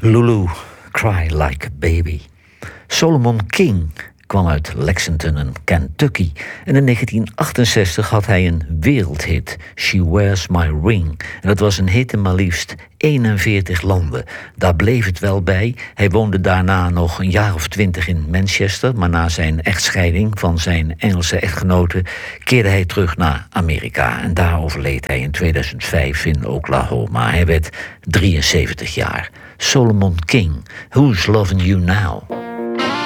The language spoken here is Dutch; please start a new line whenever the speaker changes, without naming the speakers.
Lulu, Cry Like a Baby. Solomon King kwam uit Lexington in Kentucky. En in 1968 had hij een wereldhit, She Wears My Ring. En dat was een hit in maar liefst 41 landen. Daar bleef het wel bij. Hij woonde daarna nog een jaar of 20 in Manchester. Maar na zijn echtscheiding van zijn Engelse echtgenote keerde hij terug naar Amerika. En daar overleed hij in 2005 in Oklahoma. Hij werd 73 jaar. Solomon King, Who's Loving You Now?